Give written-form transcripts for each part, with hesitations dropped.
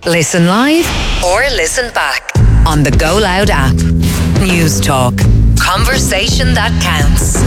Listen live or listen back on the Go Loud app. News Talk. Conversation that counts.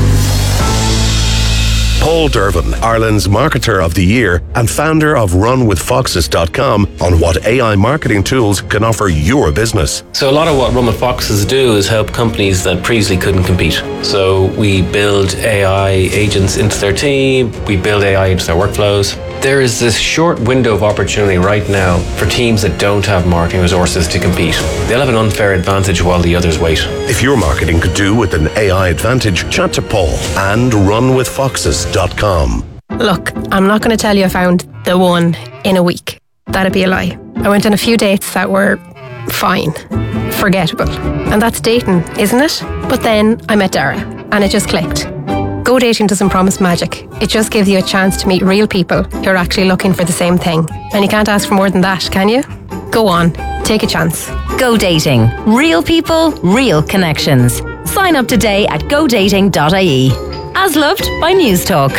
Paul Dervin, Ireland's Marketer of the Year and founder of RunWithFoxes.com, on what AI marketing tools can offer your business. So a lot of what Run With Foxes do is help companies that previously couldn't compete. So we build AI agents into their team, we build AI into their workflows. There is this short window of opportunity right now for teams that don't have marketing resources to compete. They'll have an unfair advantage while the others wait. If your marketing could do with an AI advantage, chat to Paul and RunWithFoxes.com. Look, I'm not going to tell you I found the one in a week. That'd be a lie. I went on a few dates that were fine, forgettable. And that's dating, isn't it? But then I met Dara and it just clicked. Go Dating doesn't promise magic. It just gives you a chance to meet real people who are actually looking for the same thing. And you can't ask for more than that, can you? Go on, take a chance. Go Dating. Real people, real connections. Sign up today at godating.ie. As loved by News Talk.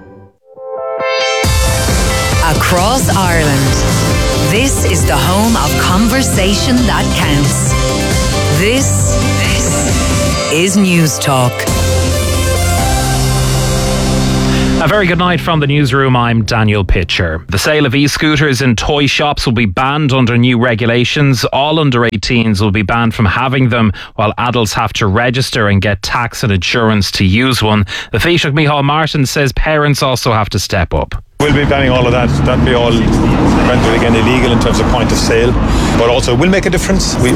Across Ireland, this is the home of conversation that counts. This is News Talk. A very good night from the newsroom. I'm Daniel Pitcher. The sale of e-scooters in toy shops will be banned under new regulations. All under 18s will be banned from having them, while adults have to register and get tax and insurance to use one. The Taoiseach Micheál Martin says parents also have to step up. We'll be banning all of that. That'll be all rendered again illegal in terms of point of sale. But also will make a difference. We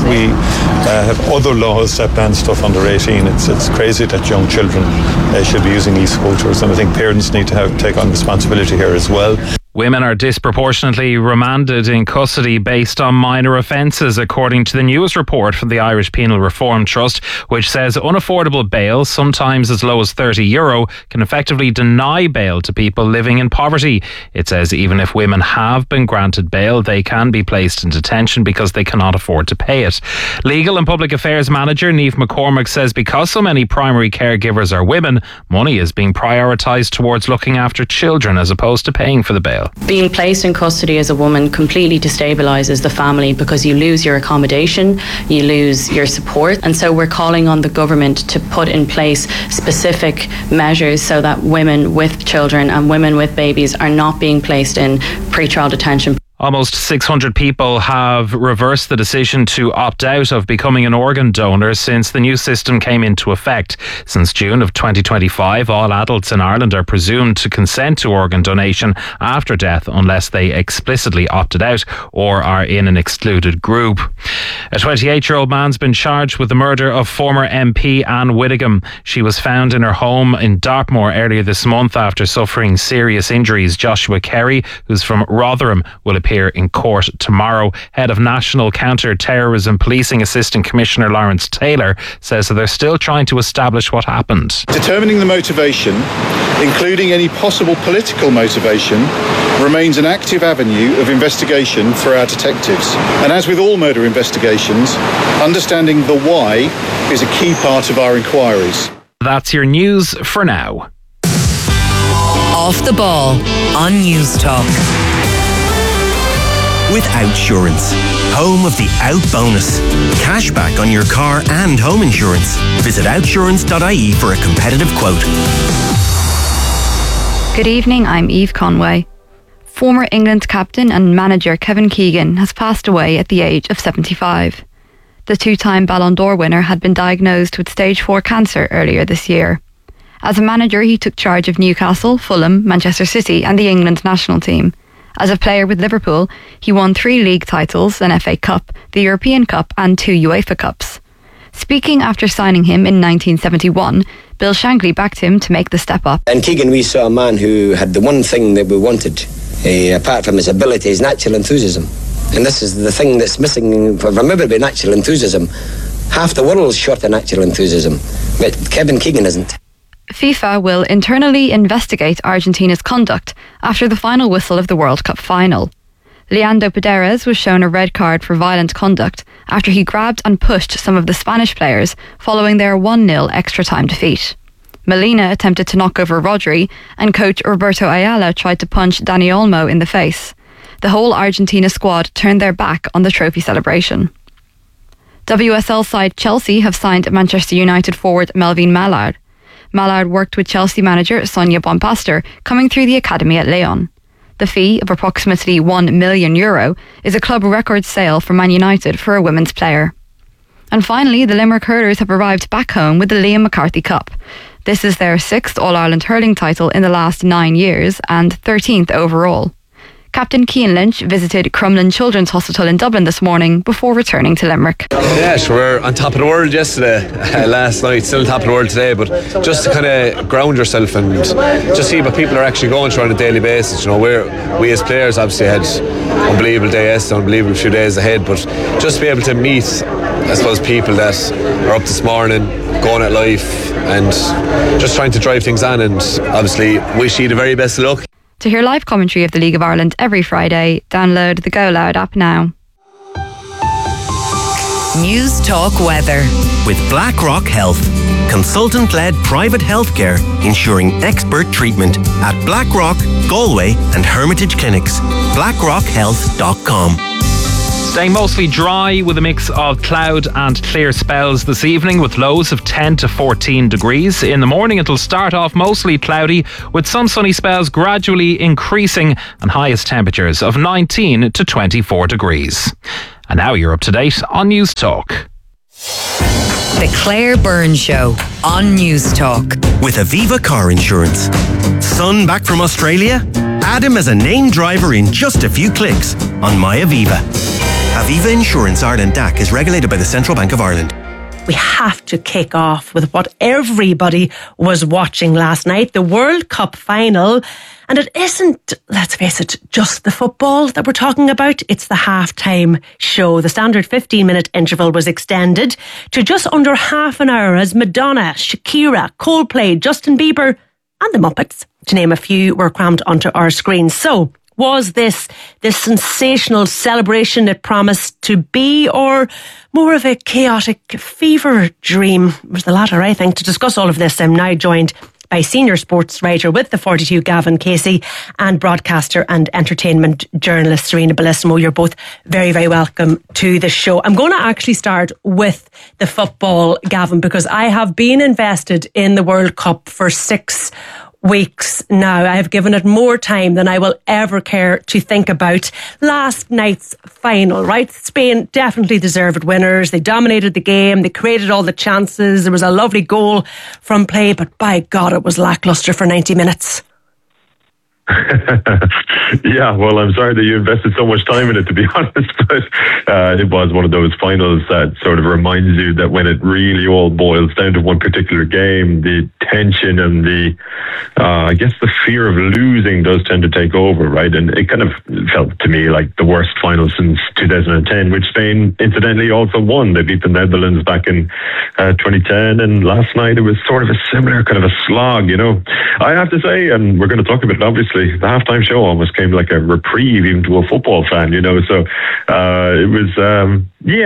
have other laws that ban stuff under 18. It's crazy that young children should be using e-scooters, and I think parents need to take on responsibility here as well. Women are disproportionately remanded in custody based on minor offences, according to the newest report from the Irish Penal Reform Trust, which says unaffordable bail, sometimes as low as €30, can effectively deny bail to people living in poverty. It says even if women have been granted bail, they can be placed in detention because they cannot afford to pay it. Legal and Public Affairs Manager Niamh McCormack says because so many primary caregivers are women, money is being prioritised towards looking after children as opposed to paying for the bail. Being placed in custody as a woman completely destabilises the family because you lose your accommodation, you lose your support, and so we're calling on the government to put in place specific measures so that women with children and women with babies are not being placed in pre-trial detention. Almost 600 people have reversed the decision to opt out of becoming an organ donor since the new system came into effect. Since June of 2025, all adults in Ireland are presumed to consent to organ donation after death unless they explicitly opted out or are in an excluded group. A 28-year-old man's been charged with the murder of former MP Anne Widdicombe. She was found in her home in Dartmoor earlier this month after suffering serious injuries. Joshua Kerry, who's from Rotherham, will appear in court tomorrow. Head of National Counter-Terrorism Policing Assistant Commissioner Lawrence Taylor says that they're still trying to establish what happened. Determining the motivation, including any possible political motivation, remains an active avenue of investigation for our detectives. And as with all murder investigations, understanding the why is a key part of our inquiries. That's your news for now. Off the ball on News Talk. With Outsurance, home of the Out bonus. Cashback on your car and home insurance. Visit outsurance.ie for a competitive quote. Good evening, I'm Eve Conway. Former England captain and manager Kevin Keegan has passed away at the age of 75. The two-time Ballon d'Or winner had been diagnosed with stage 4 cancer earlier this year. As a manager, he took charge of Newcastle, Fulham, Manchester City and the England national team. As a player with Liverpool, he won 3 league titles, an FA Cup, the European Cup and 2 UEFA Cups. Speaking after signing him in 1971, Bill Shankly backed him to make the step up. In Keegan, we saw a man who had the one thing that we wanted, apart from his ability, his natural enthusiasm. And this is the thing that's missing from everybody, natural enthusiasm. Half the world's short of natural enthusiasm, but Kevin Keegan isn't. FIFA will internally investigate Argentina's conduct after the final whistle of the World Cup final. Leandro Paredes was shown a red card for violent conduct after he grabbed and pushed some of the Spanish players following their 1-0 extra-time defeat. Molina attempted to knock over Rodri and coach Roberto Ayala tried to punch Dani Olmo in the face. The whole Argentina squad turned their back on the trophy celebration. WSL side Chelsea have signed Manchester United forward Melvin Mallard. Mallard worked with Chelsea manager Sonia Bonpastor, coming through the academy at Lyon. The fee of approximately €1 million is a club record sale for Man United for a women's player. And finally, the Limerick Hurlers have arrived back home with the Liam McCarthy Cup. This is their 6th All-Ireland hurling title in the last 9 years and 13th overall. Captain Cian Lynch visited Crumlin Children's Hospital in Dublin this morning before returning to Limerick. Yeah, sure, we're on top of the world yesterday, last night, still on top of the world today, but just to kind of ground yourself and just see what people are actually going through on a daily basis. You know, we as players obviously had unbelievable day yesterday, unbelievable few days ahead, but just to be able to meet, I suppose, people that are up this morning, going at life and just trying to drive things on, and obviously wish you the very best of luck. To hear live commentary of the League of Ireland every Friday, download the Go Loud app now. News Talk Weather. With BlackRock Health, consultant-led private healthcare ensuring expert treatment at BlackRock, Galway and Hermitage Clinics. BlackRockHealth.com. Staying mostly dry with a mix of cloud and clear spells this evening with lows of 10 to 14 degrees. In the morning it'll start off mostly cloudy with some sunny spells gradually increasing and highest temperatures of 19 to 24 degrees. And now you're up to date on News Talk. The Claire Byrne Show on News Talk. With Aviva Car Insurance. Son back from Australia? Add him as a named driver in just a few clicks on My Aviva. Aviva Insurance Ireland DAC is regulated by the Central Bank of Ireland. We have to kick off with what everybody was watching last night, the World Cup final. And it isn't, let's face it, just the football that we're talking about. It's the halftime show. The standard 15-minute interval was extended to just under half an hour as Madonna, Shakira, Coldplay, Justin Bieber and the Muppets, to name a few, were crammed onto our screens. So, was this sensational celebration it promised to be, or more of a chaotic fever dream? It was the latter, I think. To discuss all of this, I'm now joined by senior sports writer with the 42, Gavin Casey, and broadcaster and entertainment journalist Serena Bellissimo. You're both very, very welcome to the show. I'm going to actually start with the football, Gavin, because I have been invested in the World Cup for 6 weeks now. I have given it more time than I will ever care to think about. Last night's final, right? Spain definitely deserved winners. They dominated the game. They created all the chances. There was a lovely goal from play, but by God, it was lacklustre for 90 minutes. Yeah, well, I'm sorry that you invested so much time in it, to be honest, but it was one of those finals that sort of reminds you that when it really all boils down to one particular game, the tension and I guess the fear of losing does tend to take over, right? And it kind of felt to me like the worst final since 2010, which Spain incidentally also won. They beat the Netherlands back in 2010, and last night it was sort of a similar kind of a slog, you know. I have to say, and we're going to talk about it obviously, the halftime show almost came like a reprieve even to a football fan, you know. So it was,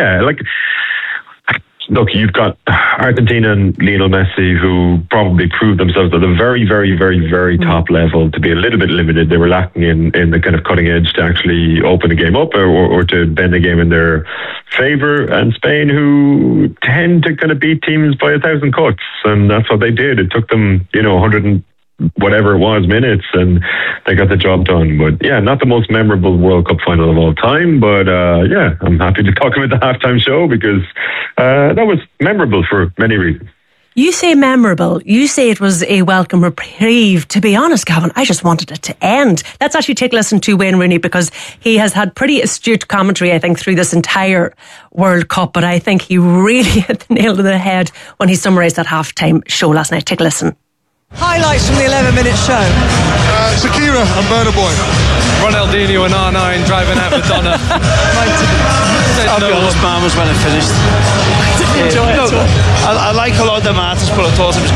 look, you've got Argentina and Lionel Messi, who probably proved themselves at a very, very, very, very top level to be a little bit limited. They were lacking in the kind of cutting edge to actually open the game up or to bend the game in their favour. And Spain, who tend to kind of beat teams by 1,000 cuts, and that's what they did. It took them, 100 and whatever it was minutes, and they got the job done. But yeah, not the most memorable World Cup final of all time, but I'm happy to talk about the halftime show because that was memorable for many reasons. You say memorable. You say it was a welcome reprieve. To be honest, Gavin, I just wanted it to end. Let's actually take a listen to Wayne Rooney, because he has had pretty astute commentary, I think, through this entire World Cup, but I think he really hit the nail to the head when he summarised that halftime show last night. Take a listen. Highlights from the 11-minute show. Shakira and Burna Boy. Ronaldinho and R9 driving out Madonna. I'll be honest, man, was when it finished. I didn't enjoy it. I like a lot of them artists, but I thought it was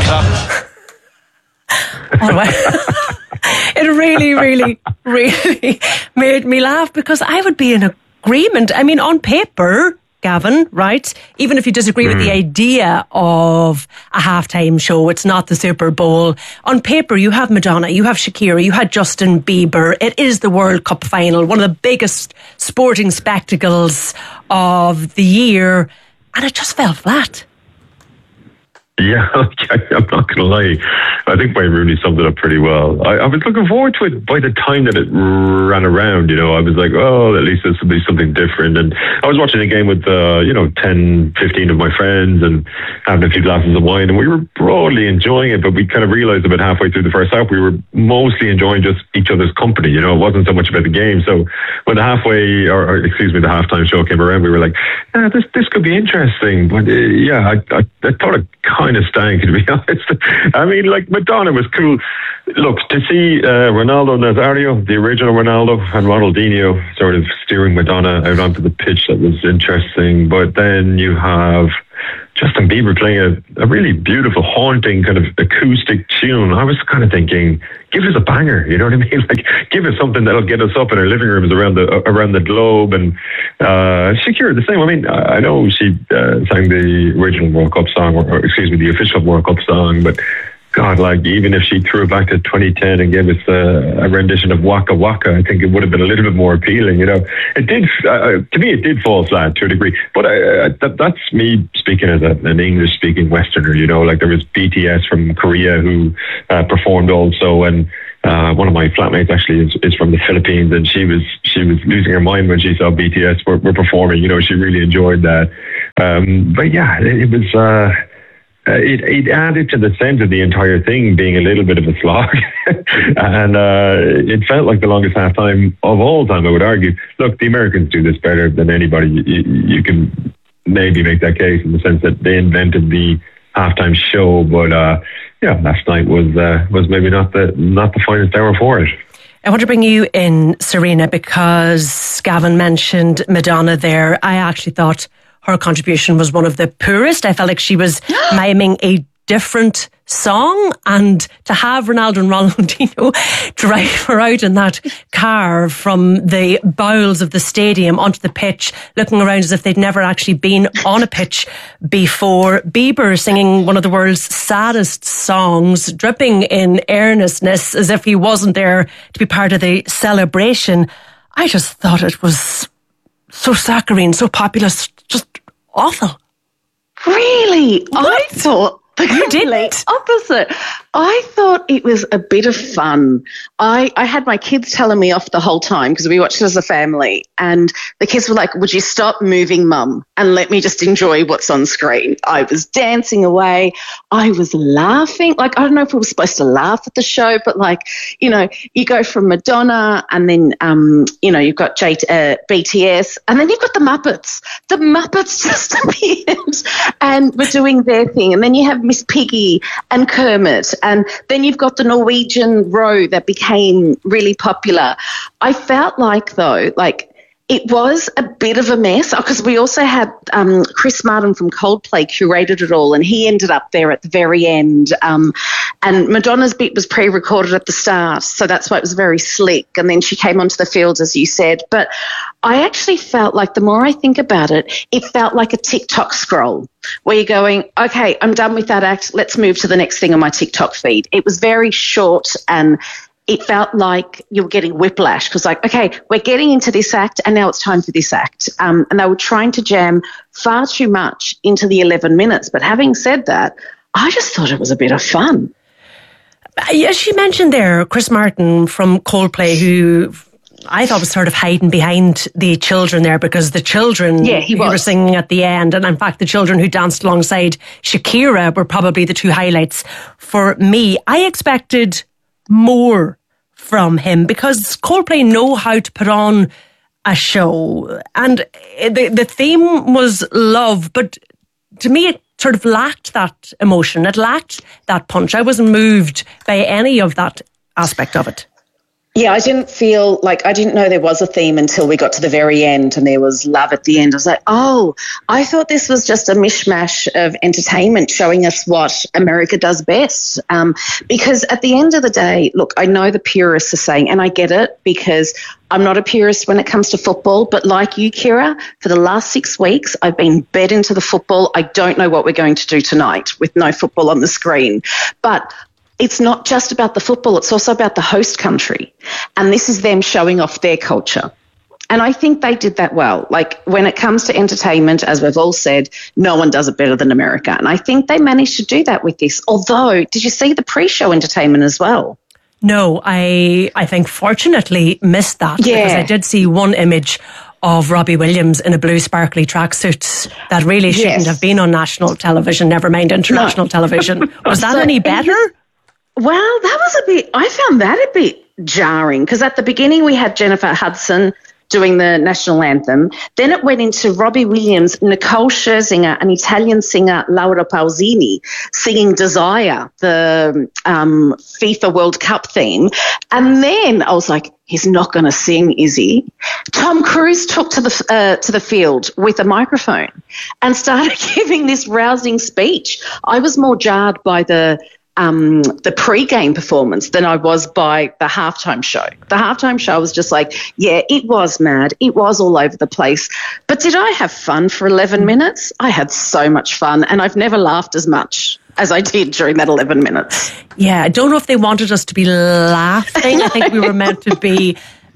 crap. It really, really, really made me laugh, because I would be in agreement. I mean, on paper, Gavin, right? Even if you disagree with the idea of a halftime show, it's not the Super Bowl. On paper, you have Madonna, you have Shakira, you had Justin Bieber. It is the World Cup final, one of the biggest sporting spectacles of the year, and it just fell flat. Yeah, I'm not going to lie. I think Wayne Rooney summed it up pretty well. I was looking forward to it by the time that it ran around. I was like, oh, at least this will be something different. And I was watching a game with, 10, 15 of my friends and having a few glasses of wine, and we were broadly enjoying it, but we kind of realised about halfway through the first half, we were mostly enjoying just each other's company. It wasn't so much about the game. So when the the halftime show came around, we were like, this could be interesting. But I thought it kind of stank, to be honest. I mean, like, Madonna was cool. Look, to see Ronaldo Nazario, the original Ronaldo, and Ronaldinho sort of steering Madonna out onto the pitch, that was interesting. But then you have Justin Bieber playing a really beautiful, haunting kind of acoustic tune. I was kind of thinking, give us a banger, you know what I mean? Like, give us something that'll get us up in our living rooms around the globe. And Shakira, the same. I mean, I know she sang the original World Cup song, or the official World Cup song, but God, like, even if she threw it back to 2010 and gave us a rendition of Waka Waka, I think it would have been a little bit more appealing. It did, to me, it did fall flat to a degree. But that's me speaking as an English-speaking Westerner. Like, there was BTS from Korea who performed also, and one of my flatmates actually is from the Philippines, and she was losing her mind when she saw BTS were performing. She really enjoyed that. But yeah, it was. It added to the sense of the entire thing being a little bit of a slog. And it felt like the longest halftime of all time, I would argue. Look, the Americans do this better than anybody. You can maybe make that case in the sense that they invented the halftime show, but last night was maybe not the finest hour for it. I want to bring you in, Serena, because Gavin mentioned Madonna there. I actually thought her contribution was one of the poorest. I felt like she was miming a different song, and to have Ronaldo and Ronaldinho drive her out in that car from the bowels of the stadium onto the pitch, looking around as if they'd never actually been on a pitch before. Bieber singing one of the world's saddest songs, dripping in earnestness as if he wasn't there to be part of the celebration. I just thought it was so saccharine, so populous, just awful. Really? What? I thought the complete opposite. I thought it was a bit of fun. I had my kids telling me off the whole time because we watched it as a family, and the kids were like, would you stop moving, Mum, and let me just enjoy what's on screen? I was dancing away. I was laughing. Like, I don't know if we were supposed to laugh at the show, but you go from Madonna, and then, you've got BTS, and then you've got the Muppets. The Muppets just appeared and were doing their thing. And then you have Miss Piggy and Kermit. And then you've got the Norwegian row that became really popular. I felt like, though, it was a bit of a mess because we also had Chris Martin from Coldplay curated it all, and he ended up there at the very end. And Madonna's bit was pre-recorded at the start, so that's why it was very slick. And then she came onto the field, as you said. But I actually felt like, the more I think about it, it felt like a TikTok scroll where you're going, okay, I'm done with that act. Let's move to the next thing on my TikTok feed. It was very short, and it felt like you were getting whiplash because, okay, we're getting into this act and now it's time for this act. And they were trying to jam far too much into the 11 minutes. But having said that, I just thought it was a bit of fun. As you mentioned there, Chris Martin from Coldplay, who I thought was sort of hiding behind the children there, because the children who were singing at the end, and in fact the children who danced alongside Shakira, were probably the two highlights for me. I expected more from him because Coldplay know how to put on a show, and the theme was love, but to me it sort of lacked that emotion, it lacked that punch. I wasn't moved by any of that aspect of it. Yeah, I didn't know there was a theme until we got to the very end and there was love at the end. I was like, oh, I thought this was just a mishmash of entertainment showing us what America does best. Because at the end of the day, look, I know the purists are saying, and I get it because I'm not a purist when it comes to football, but like you, Kira, for the last 6 weeks, I've been bed into the football. I don't know what we're going to do tonight with no football on the screen. But it's not just about the football, it's also about the host country. And this is them showing off their culture. And I think they did that well. Like when it comes to entertainment, as we've all said, no one does it better than America. And I think they managed to do that with this. Although, did you see the pre-show entertainment as well? No, I think fortunately missed that. Yeah. Because I did see one image of Robbie Williams in a blue sparkly tracksuit that really shouldn't have been on national television, never mind international television. Was that any better? Well, that was I found that a bit jarring because at the beginning we had Jennifer Hudson doing the national anthem. Then it went into Robbie Williams, Nicole Scherzinger, an Italian singer, Laura Pausini, singing Desire, the FIFA World Cup theme. And then I was like, he's not going to sing, is he? Tom Cruise took to the field with a microphone and started giving this rousing speech. I was more jarred by the pre-game performance than I was by the halftime show. The halftime show was just like, yeah, it was mad. It was all over the place. But did I have fun for 11 minutes? I had so much fun, and I've never laughed as much as I did during that 11 minutes. Yeah, I don't know if they wanted us to be laughing. I think we were meant to be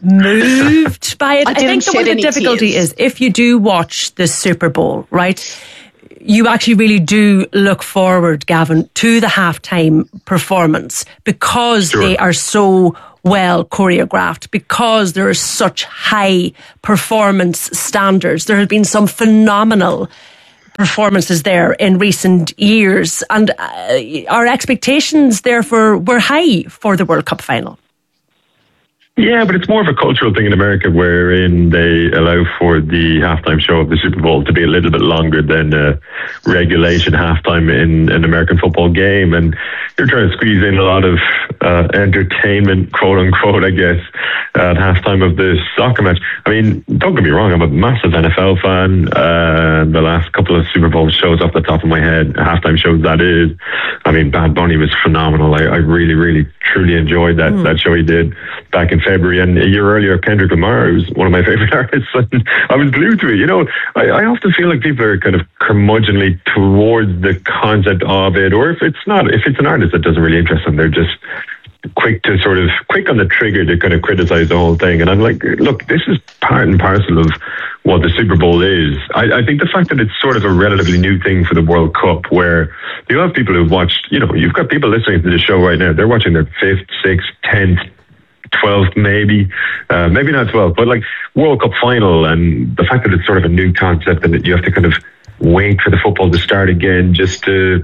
moved by it. I think the difficulty is if you do watch the Super Bowl, right, you actually really do look forward, Gavin, to the halftime performance because they are so well choreographed, because there are such high performance standards. There have been some phenomenal performances there in recent years, and our expectations therefore were high for the World Cup final. Yeah, but it's more of a cultural thing in America wherein they allow for the halftime show of the Super Bowl to be a little bit longer than a regulation halftime in an American football game. And they're trying to squeeze in a lot of entertainment, quote unquote, I guess, at halftime of the soccer match. I mean, don't get me wrong, I'm a massive NFL fan. The last couple of Super Bowl shows off the top of my head, halftime shows that is. I mean, Bad Bunny was phenomenal. I really, really, truly enjoyed that show he did back in February, and a year earlier Kendrick Lamar was one of my favorite artists, and I was glued to it. You know, I often feel like people are kind of curmudgeonly towards the concept of it, or if it's an artist that doesn't really interest them, they're just quick on the trigger to kind of criticize the whole thing. And I'm like, look, this is part and parcel of what the Super Bowl is. I think the fact that it's sort of a relatively new thing for the World Cup, where you have people who've watched, you know, you've got people listening to the show right now, they're watching their 5th, 6th, 10th, 12th, maybe not 12th, but like World Cup final, and the fact that it's sort of a new concept and that you have to kind of wait for the football to start again just to,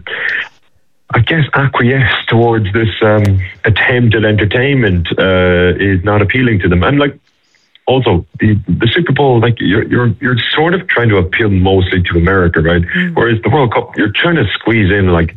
I guess, acquiesce towards this attempt at entertainment is not appealing to them. And like, also the Super Bowl, like you're sort of trying to appeal mostly to America, right? Whereas the World Cup, you're trying to squeeze in like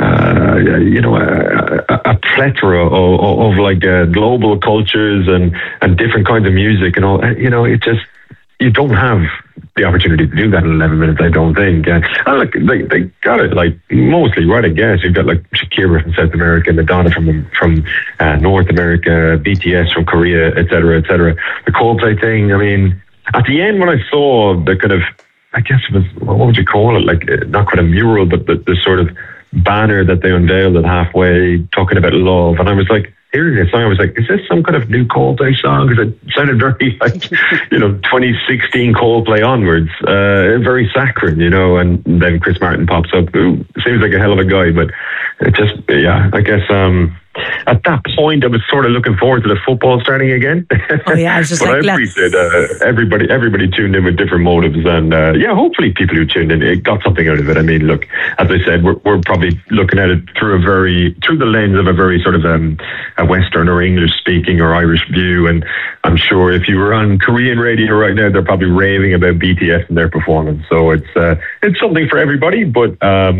a plethora of like global cultures and different kinds of music and all. You know, it just, you don't have the opportunity to do that in 11 minutes, I don't think. And look, they got it like mostly right, I guess. You've got like Shakira from South America, Madonna from North America, BTS from Korea, etc., etc. The Coldplay thing, I mean, at the end when I saw the kind of, I guess it was, what would you call it? Like, not quite a mural, but the sort of banner that they unveiled at halfway talking about love, and I was like, hearing this song, I was like, is this some kind of new Coldplay song? Because it sounded very like, you know, 2016 Coldplay onwards, very saccharine, you know. And then Chris Martin pops up, who seems like a hell of a guy, but it just, yeah, I guess at that point I was sort of looking forward to the football starting again. Oh yeah, I was just but like, I appreciate everybody tuned in with different motives, and yeah, hopefully people who tuned in, it got something out of it. I mean, look, as I said, we're probably looking at it through the lens of a very sort of a Western or English speaking or Irish view, and I'm sure if you were on Korean radio right now, they're probably raving about BTS and their performance. So it's something for everybody, but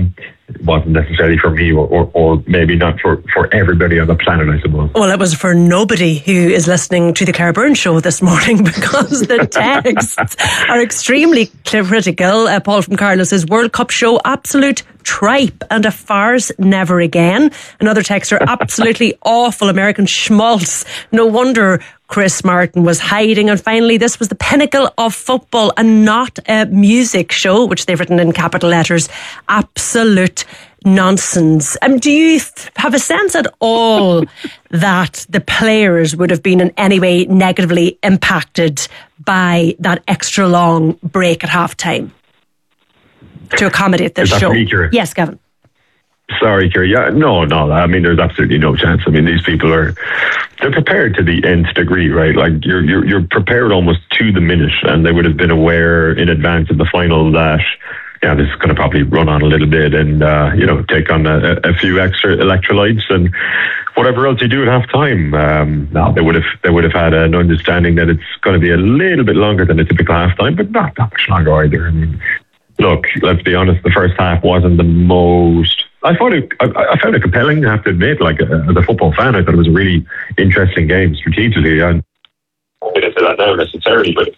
it wasn't necessarily for me or maybe not for everybody on the planet, I suppose. Well, it was for nobody who is listening to the Cara Byrne show this morning, because the texts are extremely critical. Paul from Carlos says, World Cup show, absolute tripe and a farce, never again. Another texter, absolutely awful American schmaltz. No wonder Chris Martin was hiding. And finally, this was the pinnacle of football and not a music show, which they've written in capital letters. Absolute nonsense. Do you have a sense at all that the players would have been in any way negatively impacted by that extra long break at half time to accommodate this show? Yes, Gavin. Sorry, Kira. Yeah, no. I mean, there's absolutely no chance. I mean, these people they're prepared to the nth degree, right? Like you're prepared almost to the minute, and they would have been aware in advance of the final that, yeah, this is going to probably run on a little bit and, take on a few extra electrolytes and whatever else you do at half time. No, they would have had an understanding that it's going to be a little bit longer than a typical half time, but not that much longer either. I mean, look, let's be honest, the first half wasn't the most... I found it compelling, I have to admit. Like, as a football fan, I thought it was a really interesting game strategically. And I won't get into that now necessarily, but...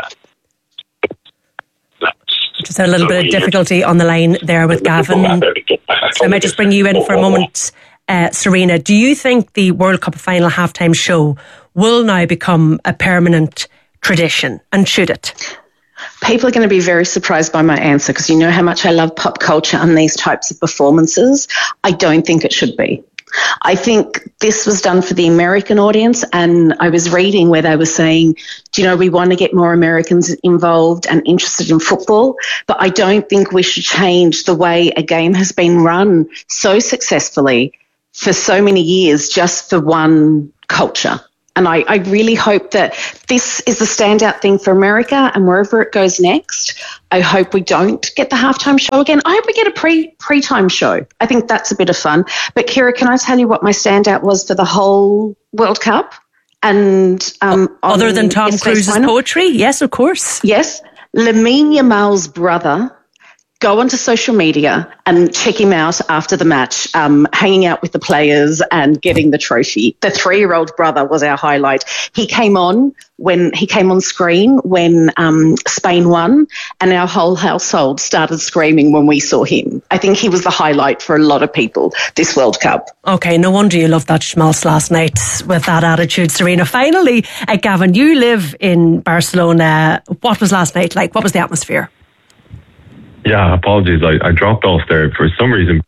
Just had a little bit of difficulty on the line there with Gavin. So I might just bring you in for a moment, Serena. Do you think the World Cup final halftime show will now become a permanent tradition, and should it? People are going to be very surprised by my answer, because you know how much I love pop culture and these types of performances. I don't think it should be. I think this was done for the American audience, and I was reading where they were saying, we want to get more Americans involved and interested in football, but I don't think we should change the way a game has been run so successfully for so many years just for one culture. And I really hope that this is the standout thing for America, and wherever it goes next, I hope we don't get the halftime show again. I hope we get a pre-time show. I think that's a bit of fun. But Kira, can I tell you what my standout was for the whole World Cup? And other than Tom Cruise's poetry? Yes, of course. Yes. Lamine Yamal's brother. Go onto social media and check him out after the match, hanging out with the players and getting the trophy. The 3-year-old brother was our highlight. He came on screen when Spain won, and our whole household started screaming when we saw him. I think he was the highlight for a lot of people this World Cup. Okay, no wonder you loved that schmaltz last night with that attitude, Serena. Finally, Gavin, you live in Barcelona. What was last night like? What was the atmosphere? Yeah, apologies. I dropped off there for some reason.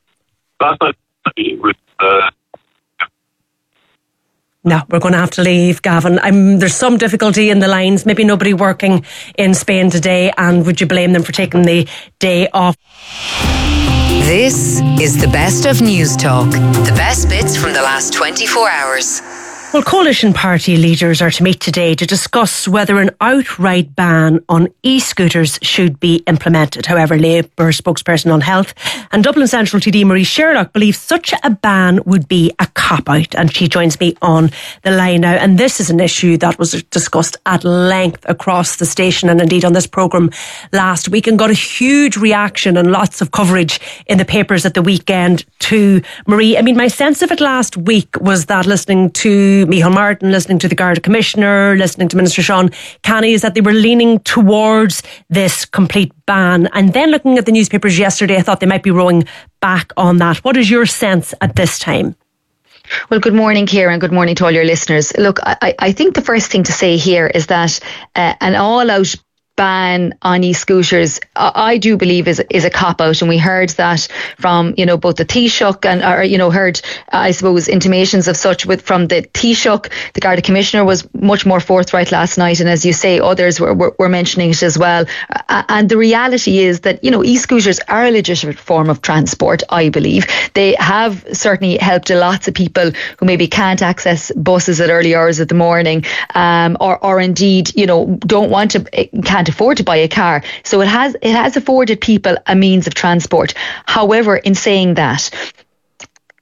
No, we're going to have to leave, Gavin. There's some difficulty in the lines. Maybe nobody working in Spain today. And would you blame them for taking the day off? This is the best of News Talk. The best bits from the last 24 hours. Well, coalition party leaders are to meet today to discuss whether an outright ban on e-scooters should be implemented. However, Labour spokesperson on health and Dublin Central TD Marie Sherlock believes such a ban would be a cop-out, and she joins me on the line now. And this is an issue that was discussed at length across the station and indeed on this programme last week, and got a huge reaction and lots of coverage in the papers at the weekend too. Marie, I mean, my sense of it last week was that listening to Micheál Martin, listening to the Garda Commissioner, listening to Minister Sean Canny, is that they were leaning towards this complete ban. And then looking at the newspapers yesterday, I thought they might be rowing back on that. What is your sense at this time? Well, good morning, Ciara, and good morning to all your listeners. Look, I think the first thing to say here is that an all-out ban on e-scooters, I do believe is a cop-out, and we heard that from both the Taoiseach and heard I suppose intimations of such from the Taoiseach. The Garda Commissioner was much more forthright last night, and as you say, others were mentioning it as well. And the reality is that e-scooters are a legitimate form of transport. I believe they have certainly helped lots of people who maybe can't access buses at early hours of the morning, or indeed can't afford to buy a car. So it has afforded people a means of transport. However, in saying that,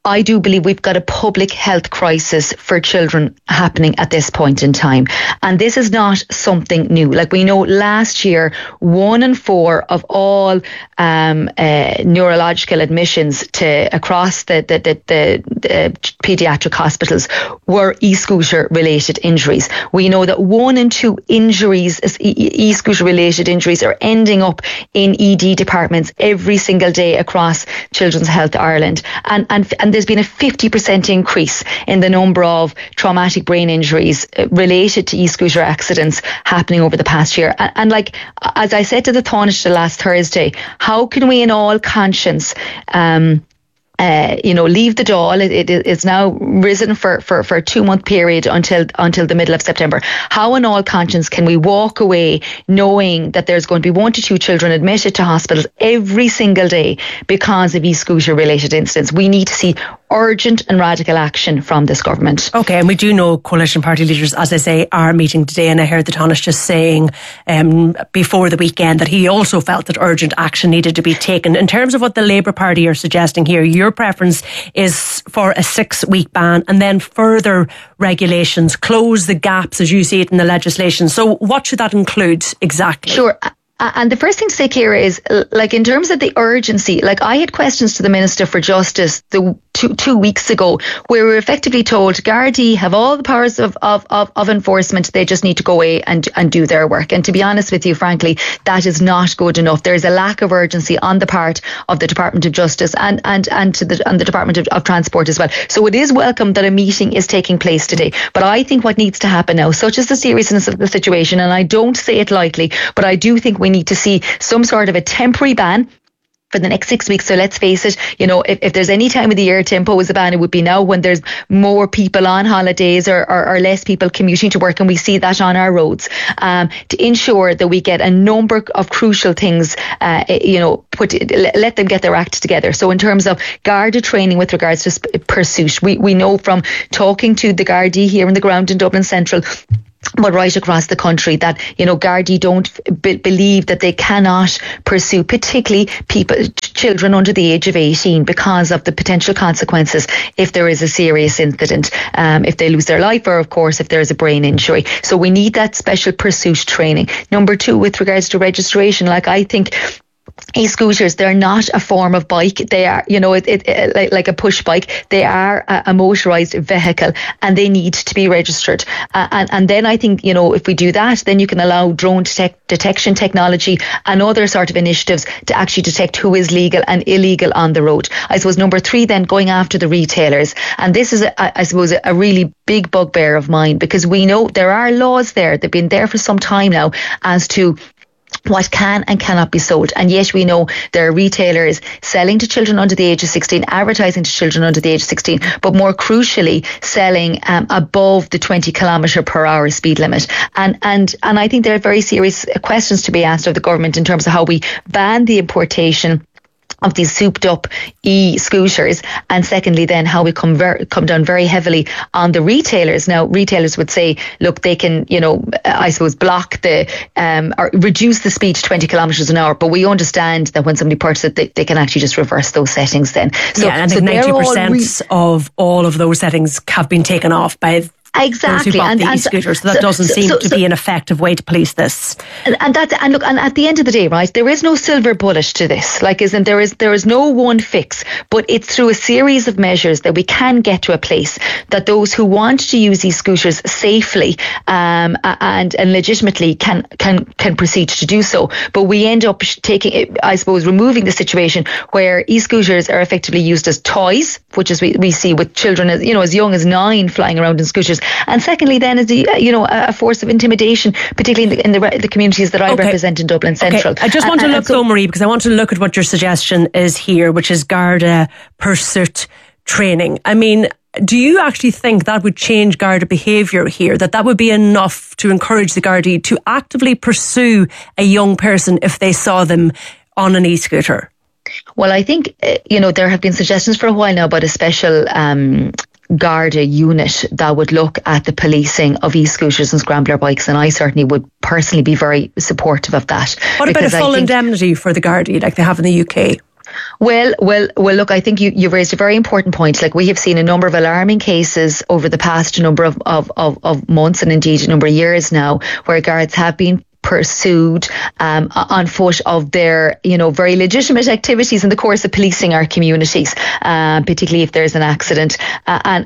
I do believe we've got a public health crisis for children happening at this point in time. And this is not something new. Like we know last year, 1 in 4 of all neurological admissions across the paediatric hospitals were e-scooter related injuries. We know that 1 in 2 injuries, e-scooter related injuries, are ending up in ED departments every single day across Children's Health Ireland. And there's been a 50% increase in the number of traumatic brain injuries related to e-scooter accidents happening over the past year. And like, as I said to the Taoiseach last Thursday, how can we in all conscience leave the Dáil? It's now risen for a 2-month period until the middle of September. How in all conscience can we walk away knowing that there's going to be 1 to 2 children admitted to hospitals every single day because of e-scooter related incidents? We need to see urgent and radical action from this government. Okay, and we do know coalition party leaders, as I say, are meeting today, and I heard the Taoiseach just saying before the weekend that he also felt that urgent action needed to be taken. In terms of what the Labour Party are suggesting here, your preference is for a 6-week ban and then further regulations, close the gaps as you see it in the legislation. So what should that include exactly? Sure. And the first thing to say, Ciara, is like in terms of the urgency, like I had questions to the Minister for Justice two weeks ago, where we were effectively told Gardaí have all the powers of enforcement. They just need to go away and do their work. And to be honest with you, frankly, that is not good enough. There is a lack of urgency on the part of the Department of Justice and the Department of Transport as well. So it is welcome that a meeting is taking place today. But I think what needs to happen now, such as the seriousness of the situation, and I don't say it lightly, but I do think we need to see some sort of a temporary ban for the next 6 weeks. So let's face it, if there's any time of the year to impose a ban, it would be now, when there's more people on holidays or less people commuting to work, and we see that on our roads, to ensure that we get a number of crucial things, let them get their act together. So in terms of Garda training with regards to pursuit, we know from talking to the Gardaí here on the ground in Dublin Central, but right across the country, that Gardaí don't believe that they cannot pursue particularly children under the age of 18 because of the potential consequences if there is a serious incident, if they lose their life, or of course if there is a brain injury. So we need that special pursuit training. Number 2, with regards to registration, like I think e-scooters, they're not a form of bike. They are, like a push bike. They are a motorised vehicle, and they need to be registered. And then I think, if we do that, then you can allow drone detection technology and other sort of initiatives to actually detect who is legal and illegal on the road. I suppose number 3, then going after the retailers. And this is, I suppose, a really big bugbear of mine, because we know there are laws there. They've been there for some time now as to what can and cannot be sold. And yet we know there are retailers selling to children under the age of 16, advertising to children under the age of 16, but more crucially, selling above the 20 km/h speed limit. And I think there are very serious questions to be asked of the government in terms of how we ban the importation of these souped up e-scooters, and secondly then how we come down very heavily on the retailers. Now retailers would say, look, they can I suppose block or reduce the speed to 20 km/h, but we understand that when somebody purchases it, they can actually just reverse those settings then. So, yeah, and I think 90% of all of those settings have been taken off by exactly, those who bought the e-scooters. So that doesn't seem to be an effective way to police this. And look, at the end of the day, right, there is no silver bullet to this. Like, there is no one fix, but it's through a series of measures that we can get to a place that those who want to use e-scooters safely and legitimately can proceed to do so. But we end up removing the situation where e-scooters are effectively used as toys, which is we see with children as young as 9 flying around in scooters. And secondly, then, is a force of intimidation, particularly in the communities that I represent in Dublin Central. Okay. I just want to look, though, Marie, because I want to look at what your suggestion is here, which is Garda pursuit training. I mean, do you actually think that would change Garda behaviour here, that would be enough to encourage the Gardaí to actively pursue a young person if they saw them on an e-scooter? Well, I think, there have been suggestions for a while now about a special Garda unit that would look at the policing of e-scooters and scrambler bikes, and I certainly would personally be very supportive of that. What about a full indemnity for the Gardaí like they have in the UK? Well, look, I think you've raised a very important point. Like, we have seen a number of alarming cases over the past number of months, and indeed a number of years now, where guards have been pursued on foot of their, very legitimate activities in the course of policing our communities, particularly if there's an accident. And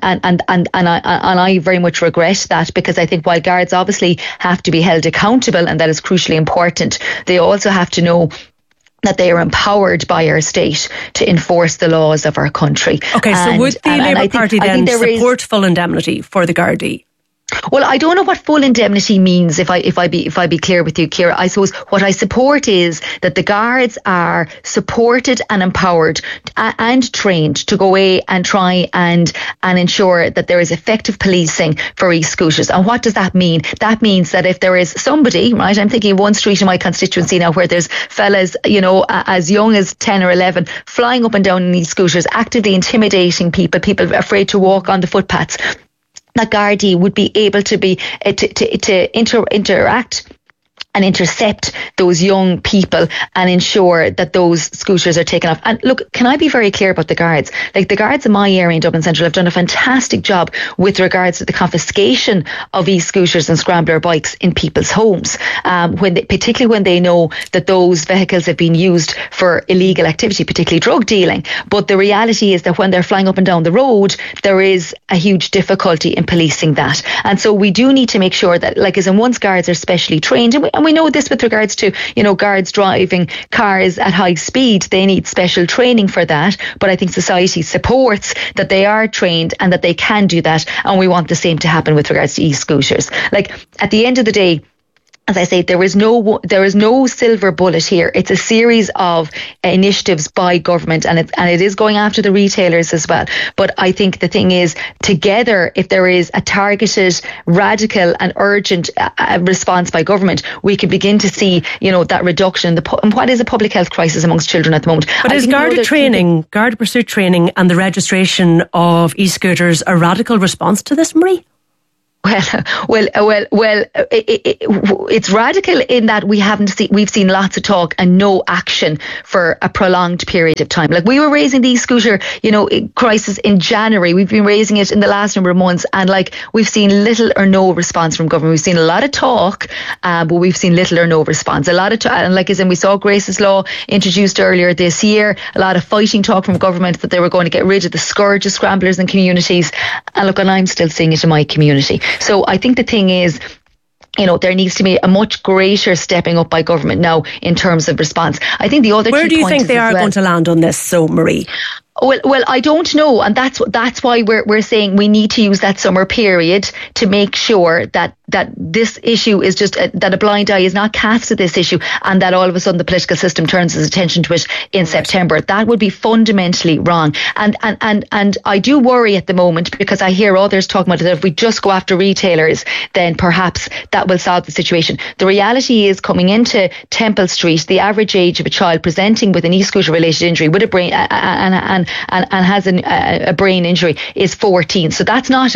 I very much regret that, because I think while guards obviously have to be held accountable, and that is crucially important, they also have to know that they are empowered by our state to enforce the laws of our country. Okay, so would the Labour Party then support full indemnity for the Gardaí? Well, I don't know what full indemnity means, if I be clear with you, Ciara. I suppose what I support is that the guards are supported and empowered and trained to go away and try and ensure that there is effective policing for e-scooters. And what does that mean? That means that if there is somebody, right, I'm thinking of one street in my constituency now where there's fellas, as young as 10 or 11 flying up and down in e-scooters, actively intimidating people afraid to walk on the footpaths, that Gardaí would be able to be to interact and intercept those young people and ensure that those scooters are taken off. And look, can I be very clear about the guards? Like, the guards in my area in Dublin Central have done a fantastic job with regards to the confiscation of e-scooters and scrambler bikes in people's homes, particularly when they know that those vehicles have been used for illegal activity, particularly drug dealing. But the reality is that when they're flying up and down the road, there is a huge difficulty in policing that. And so we do need to make sure that, like, as in, once guards are specially trained, and we know this with regards to, guards driving cars at high speed, they need special training for that. But I think society supports that they are trained and that they can do that. And we want the same to happen with regards to e-scooters. Like, at the end of the day, as I say, there is no silver bullet here. It's a series of initiatives by government, and it is going after the retailers as well. But I think the thing is, together, if there is a targeted, radical and urgent response by government, we can begin to see, that reduction in what is a public health crisis amongst children at the moment. But is Garda training, Garda pursuit training and the registration of e-scooters a radical response to this, Marie? Well, it's radical in that we've seen lots of talk and no action for a prolonged period of time. Like, we were raising the e-scooter, crisis in January. We've been raising it in the last number of months, and we've seen little or no response from government. We've seen a lot of talk, but we've seen little or no response. We saw Grace's Law introduced earlier this year. A lot of fighting talk from government that they were going to get rid of the scourge of scramblers in communities. And I'm still seeing it in my community. So I think the thing is, there needs to be a much greater stepping up by government now in terms of response. I think the other Where do you think they are going to land on this, so, Marie? Well, I don't know, and that's why we're saying we need to use that summer period to make sure that this issue is just that a blind eye is not cast at this issue, and that all of a sudden the political system turns its attention to it in September. That would be fundamentally wrong, and I do worry at the moment, because I hear others talking about it, that if we just go after retailers, then perhaps that will solve the situation. The reality is, coming into Temple Street, the average age of a child presenting with an e-scooter related injury with a brain and has a brain injury is 14. So that's not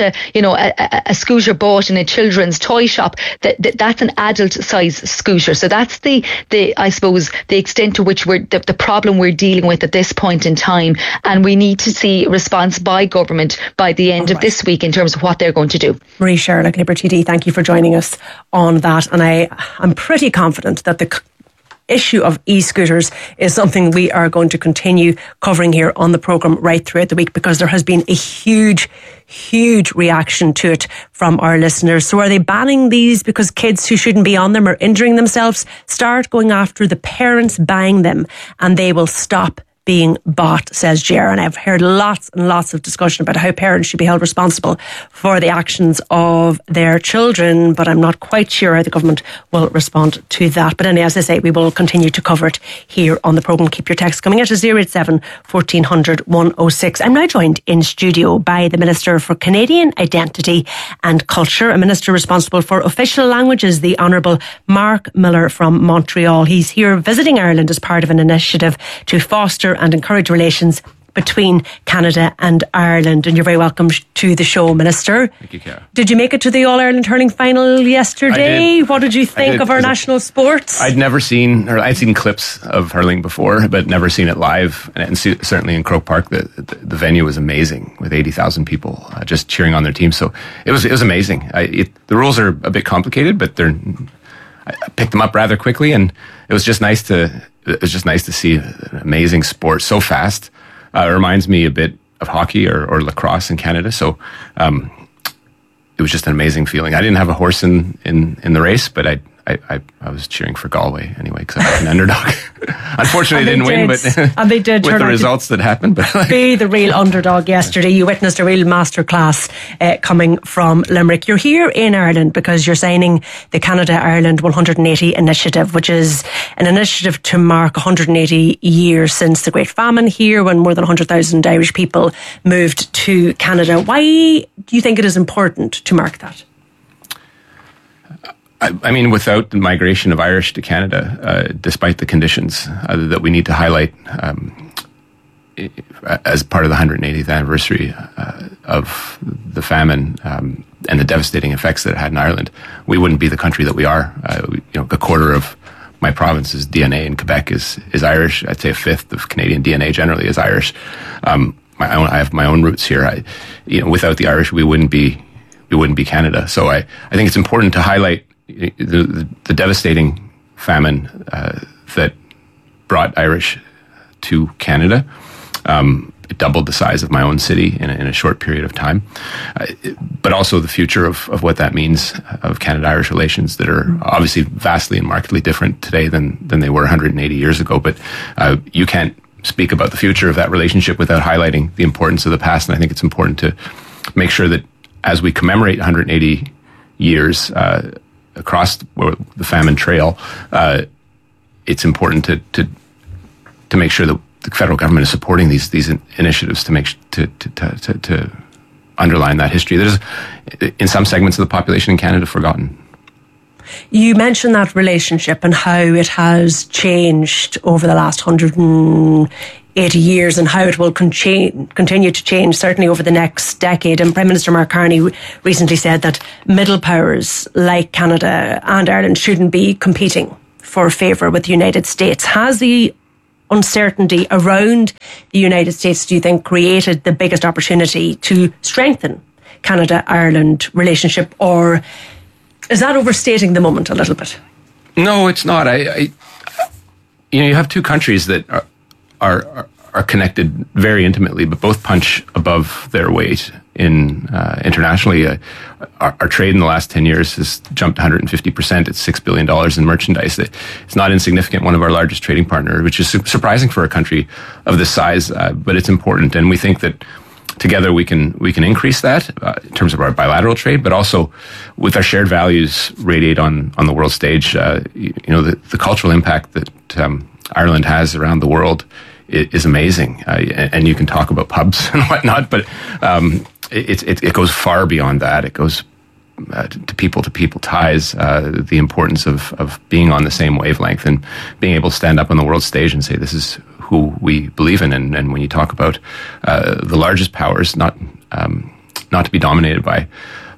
a scooter bought in a children's toy shop. That's an adult size scooter. So that's the I suppose the extent to which the problem we're dealing with at this point in time. And we need to see a response by government by the end of this week in terms of what they're going to do. Marie Sherlock, Labour TD, thank you for joining us on that. And I'm pretty confident that the issue of e-scooters is something we are going to continue covering here on the programme right throughout the week, because there has been a huge reaction to it from our listeners. So are they banning these because kids who shouldn't be on them are injuring themselves? Start going after the parents buying them and they will stop being bought, says Ger. And I've heard lots and lots of discussion about how parents should be held responsible for the actions of their children, but I'm not quite sure how the government will respond to that. But anyway, as I say, we will continue to cover it here on the programme. Keep your texts coming at 087 1400 106. I'm now joined in studio by the Minister for Canadian Identity and Culture, a minister responsible for official languages, the Honourable Mark Miller from Montreal. He's here visiting Ireland as part of an initiative to foster and encourage relations between Canada and Ireland. And you're very welcome to the show, Minister. Thank you, Cara. Did you make it to the All-Ireland hurling final yesterday? What did you think of our national sports? I'd seen clips of hurling before, but never seen it live. And certainly in Croke Park, the venue was amazing with 80,000 people just cheering on their team. So it was amazing. The rules are a bit complicated, but I picked them up rather quickly, and it was just nice to see an amazing sport so fast. It reminds me a bit of hockey or lacrosse in Canada. So it was just an amazing feeling. I didn't have a horse in the race, but I was cheering for Galway anyway because I was an underdog. Unfortunately, they didn't win, but they did with the results that happened. But be the real underdog yesterday. You witnessed a real masterclass coming from Limerick. You're here in Ireland because you're signing the Canada-Ireland 180 initiative, which is an initiative to mark 180 years since the Great Famine here, when more than 100,000 Irish people moved to Canada. Why do you think it is important to mark that? I mean, without the migration of Irish to Canada, despite the conditions that we need to highlight as part of the 180th anniversary of the famine and the devastating effects that it had in Ireland, we wouldn't be the country that we are. A quarter of my province's DNA in Quebec is Irish. I'd say a fifth of Canadian DNA generally is Irish. I have my own roots here. Without the Irish, we wouldn't be Canada. So I think it's important to highlight the devastating famine that brought Irish to Canada. It doubled the size of my own city in a short period of time. But also the future of what that means of Canada-Irish relations that are obviously vastly and markedly different today than they were 180 years ago. But you can't speak about the future of that relationship without highlighting the importance of the past. And I think it's important to make sure that as we commemorate 180 years across the famine trail, it's important to make sure that the federal government is supporting these initiatives to underline that history that is, in some segments of the population in Canada, forgotten. You mentioned that relationship and how it has changed over the last 180 years and how it will continue to change, certainly over the next decade. And Prime Minister Mark Carney recently said that middle powers like Canada and Ireland shouldn't be competing for favour with the United States. Has the uncertainty around the United States, do you think, created the biggest opportunity to strengthen Canada-Ireland relationship, or is that overstating the moment a little bit? No, it's not. You have two countries that are connected very intimately, but both punch above their weight in internationally. Our trade in the last 10 years has jumped 150%. It's $6 billion in merchandise. It's not insignificant, one of our largest trading partners, which is surprising for a country of this size, but it's important. And we think that together we can increase that in terms of our bilateral trade, but also with our shared values radiate on the world stage. The cultural impact that Ireland has around the world is amazing, and you can talk about pubs and whatnot, but it goes far beyond that. It goes to people ties, the importance of being on the same wavelength and being able to stand up on the world stage and say this is who we believe in. And when you talk about the largest powers, not to be dominated by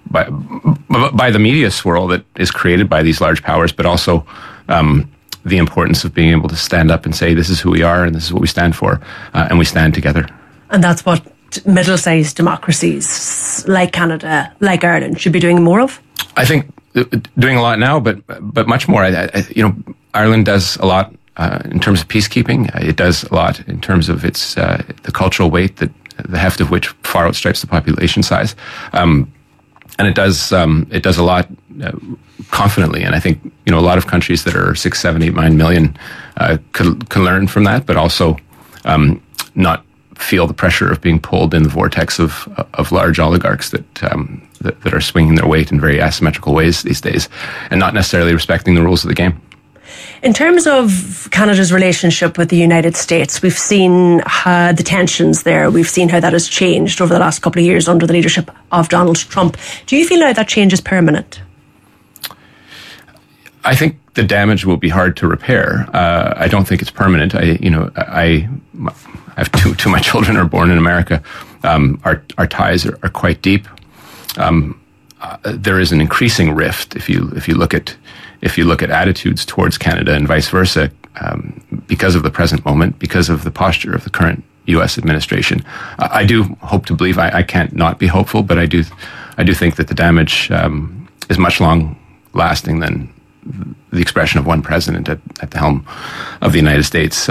the media swirl that is created by these large powers, but also the importance of being able to stand up and say this is who we are and this is what we stand for, and we stand together. And that's what middle-sized democracies like Canada, like Ireland, should be doing more of? I think doing a lot now, but much more. Ireland does a lot in terms of peacekeeping. It does a lot in terms of its the cultural weight, that the heft of which far outstrips the population size, and it does a lot confidently. And I think a lot of countries that are 6, 7, 8, 9 million can learn from that, but also not feel the pressure of being pulled in the vortex of large oligarchs that are swinging their weight in very asymmetrical ways these days, and not necessarily respecting the rules of the game. In terms of Canada's relationship with the United States, we've seen the tensions there. We've seen how that has changed over the last couple of years under the leadership of Donald Trump. Do you feel now that change is permanent? I think the damage will be hard to repair. I don't think it's permanent. I have two of my children are born in America. Our ties are quite deep. There is an increasing rift if you look at attitudes towards Canada and vice versa, because of the present moment, because of the posture of the current U.S. administration. I do hope to believe. I can't not be hopeful, but I do think that the damage is much long lasting than the expression of one president at the helm of the United States.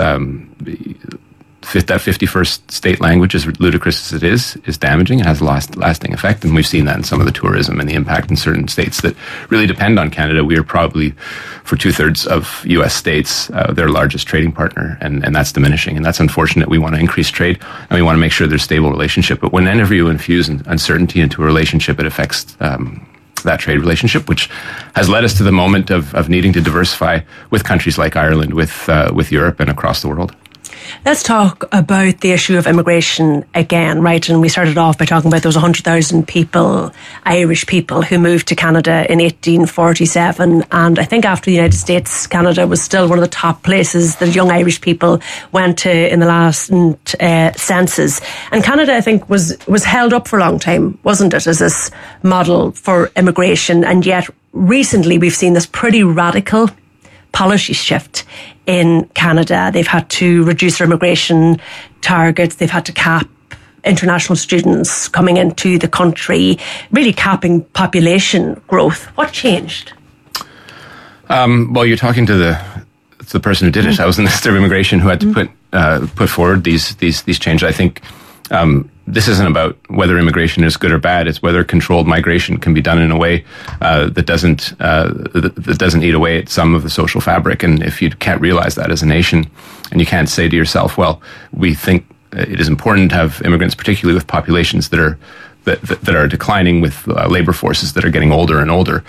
That 51st state language, as ludicrous as it is damaging. It has a lasting effect, and we've seen that in some of the tourism and the impact in certain states that really depend on Canada. We are probably, for 2/3 of U.S. states, their largest trading partner, and that's diminishing, and that's unfortunate. We want to increase trade, and we want to make sure there's a stable relationship. But whenever you infuse uncertainty into a relationship, it affects that trade relationship, which has led us to the moment of needing to diversify with countries like Ireland, with Europe, and across the world. Let's talk about the issue of immigration again, right? And we started off by talking about those 100,000 people, Irish people, who moved to Canada in 1847. And I think after the United States, Canada was still one of the top places that young Irish people went to in the last census. And Canada, I think, was held up for a long time, wasn't it, as this model for immigration? And yet recently we've seen this pretty radical policy shift in Canada. They've had to reduce their immigration targets. They've had to cap international students coming into the country, really capping population growth. What changed? Well, you're talking to the person who did it. I was the Minister of Immigration who had to put forward these changes. I think this isn't about whether immigration is good or bad. It's whether controlled migration can be done in a way that doesn't eat away at some of the social fabric. And if you can't realize that as a nation, and you can't say to yourself, well, we think it is important to have immigrants, particularly with populations that are declining, with labor forces that are getting older and older.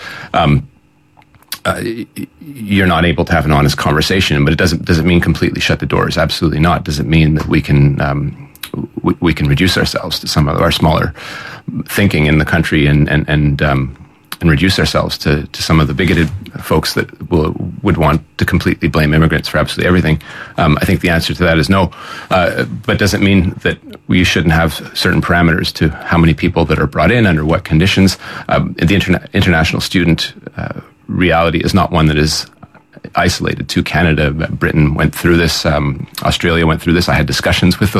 You're not able to have an honest conversation. But does it mean completely shut the doors? Absolutely not. Does it mean that we can reduce ourselves to some of our smaller thinking in the country and reduce ourselves to some of the bigoted folks that would want to completely blame immigrants for absolutely everything? I think the answer to that is no. But does it mean that we shouldn't have certain parameters to how many people that are brought in, under what conditions? The international student reality is not one that is isolated to Canada. Britain went through this. Australia went through this. I had discussions with